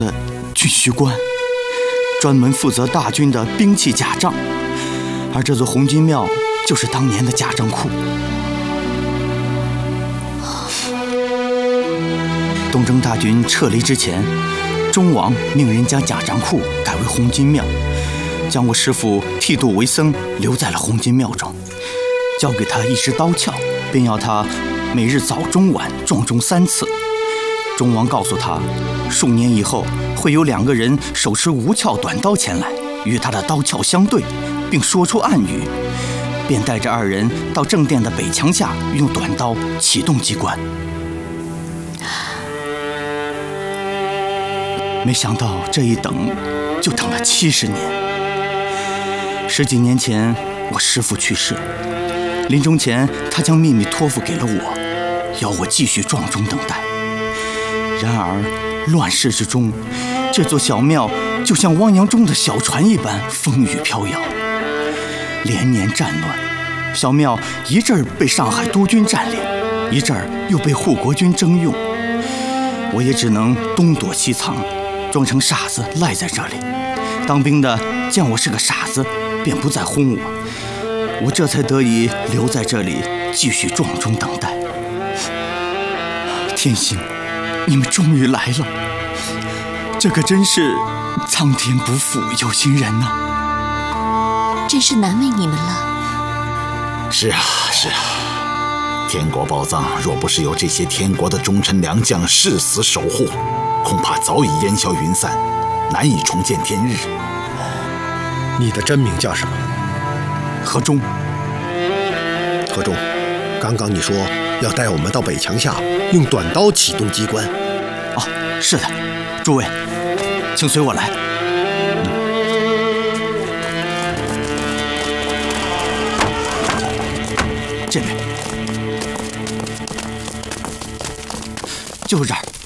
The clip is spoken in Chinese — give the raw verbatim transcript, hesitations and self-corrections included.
的军需官，专门负责大军的兵器甲仗，而这座红军庙就是当年的甲仗库。东征大军撤离之前，忠王命人将甲仗库改为红军庙，将我师父剃度为僧，留在了红军庙中，交给他一支刀鞘，便要他每日早中晚撞钟三次。忠王告诉他，数年以后会有两个人手持无鞘短刀前来，与他的刀鞘相对，并说出暗语，便带着二人到正殿的北墙下，用短刀启动机关。没想到这一等就等了七十年。十几年前，我师父去世，临终前他将秘密托付给了我，要我继续撞钟等待。然而乱世之中，这座小庙就像汪洋中的小船一般风雨飘摇，连年战乱，小庙一阵儿被上海督军占领，一阵儿又被护国军征用，我也只能东躲西藏，装成傻子赖在这里。当兵的见我是个傻子，便不再轰我，我这才得以留在这里继续撞钟等待。天星，你们终于来了，这可真是苍天不负有心人呐、 啊！真是难为你们了。 是啊，是啊，天国宝藏若不是有这些天国的忠臣良将誓死守护，恐怕早已烟消云散，难以重见天日。 你的真名叫什么？ 何忠。 何忠，刚刚你说要带我们到北墙下，用短刀启动机关。 哦，是的，诸位，请随我来。这边，就是这儿。